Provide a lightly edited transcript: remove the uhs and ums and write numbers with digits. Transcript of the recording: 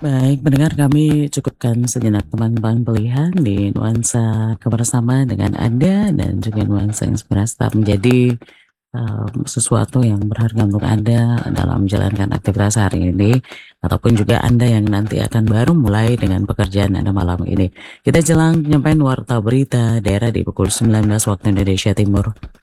Baik, pendengar kami cukupkan sejenak teman-teman pilihan di nuansa kebersamaan dengan Anda dan juga nuansa inspirasi tetap menjadi sesuatu yang berharga untuk Anda dalam menjalankan aktivitas hari ini, ataupun juga Anda yang nanti akan baru mulai dengan pekerjaan Anda malam ini. Kita jelang penyampaian warta berita daerah di pukul 19 waktu Indonesia Timur.